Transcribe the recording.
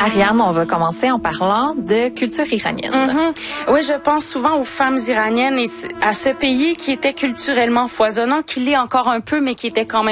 Ariane, on va commencer en parlant de culture iranienne. Oui, je pense souvent aux femmes iraniennes et à ce pays qui était culturellement foisonnant, qui l'est encore un peu, mais qui était quand même